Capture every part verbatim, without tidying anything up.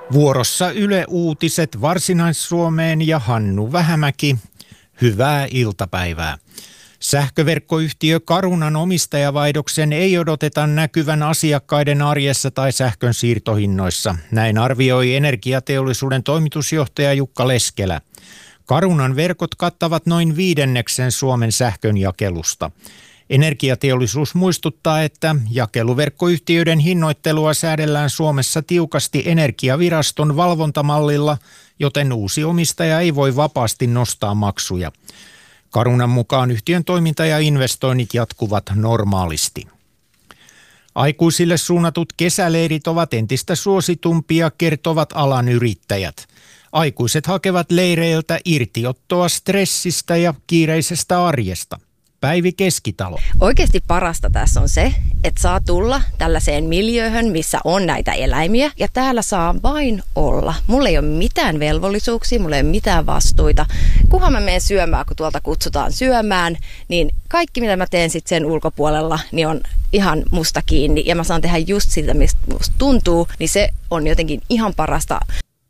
Vuorossa Yle Uutiset Varsinais-Suomeen ja Hannu Vähämäki. Hyvää iltapäivää. Sähköverkkoyhtiö Carunan omistajavaihdoksen ei odoteta näkyvän asiakkaiden arjessa tai sähkön siirtohinnoissa. Näin arvioi energiateollisuuden toimitusjohtaja Jukka Leskelä. Carunan verkot kattavat noin viidenneksen Suomen sähkönjakelusta. Energiateollisuus muistuttaa, että jakeluverkkoyhtiöiden hinnoittelua säädellään Suomessa tiukasti Energiaviraston valvontamallilla, joten uusi omistaja ei voi vapaasti nostaa maksuja. Carunan mukaan yhtiön toiminta ja investoinnit jatkuvat normaalisti. Aikuisille suunnatut kesäleirit ovat entistä suositumpia, kertovat alan yrittäjät. Aikuiset hakevat leireiltä irtiottoa stressistä ja kiireisestä arjesta. Päivi Keskitalo. Oikeasti parasta tässä on se, että saa tulla tällaiseen miljööhön, missä on näitä eläimiä ja täällä saa vain olla. Mulla ei ole mitään velvollisuuksia, mulla ei ole mitään vastuita. Kunhan mä menen syömään, kun tuolta kutsutaan syömään, niin kaikki mitä mä teen sitten sen ulkopuolella, niin on ihan musta kiinni ja mä saan tehdä just sitä, mistä musta tuntuu, niin se on jotenkin ihan parasta.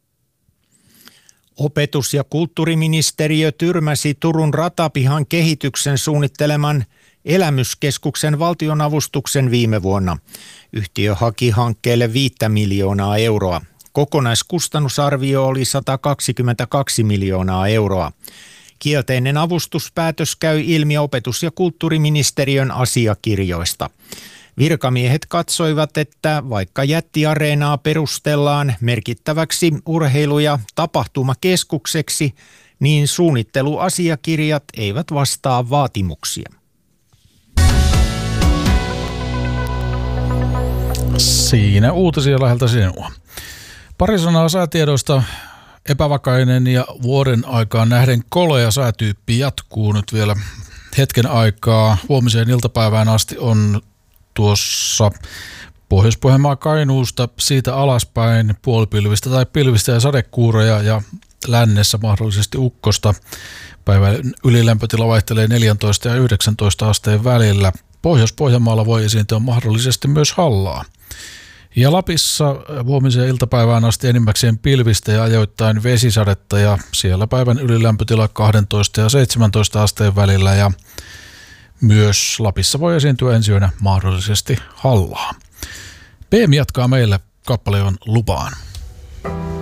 Opetus- ja kulttuuriministeriö tyrmäsi Turun ratapihan kehityksen suunnitteleman elämyskeskuksen valtionavustuksen viime vuonna. Yhtiö haki hankkeelle viittä miljoonaa euroa. Kokonaiskustannusarvio oli sata kaksikymmentäkaksi miljoonaa euroa. Kielteinen avustuspäätös käy ilmi opetus- ja kulttuuriministeriön asiakirjoista. Virkamiehet katsoivat, että vaikka jättiareenaa perustellaan merkittäväksi urheilu- ja tapahtumakeskukseksi, niin suunnitteluasiakirjat eivät vastaa vaatimuksia. Siinä uutisia läheltä sinua. Pari sanaa säätiedoista. Epävakainen ja vuoden aikaan nähden kolea säätyyppi jatkuu nyt vielä hetken aikaa. Huomiseen iltapäivään asti on tuossa Pohjois-Pohjanmaa Kainuusta siitä alaspäin puolipilvistä tai pilvistä ja sadekuuroja ja lännessä mahdollisesti ukkosta. Päivän ylilämpötila vaihtelee neljätoista ja yhdeksäntoista asteen välillä. Pohjois-Pohjanmaalla voi esiintyä mahdollisesti myös hallaa. Ja Lapissa huomiseen iltapäivään asti enimmäkseen pilvistä ja ajoittain vesisadetta ja siellä päivän ylilämpötila kaksitoista ja seitsemäntoista asteen välillä ja myös Lapissa voi esiintyä ensi yönä mahdollisesti hallaa. B M jatkaa meille, kappale on Lupaan.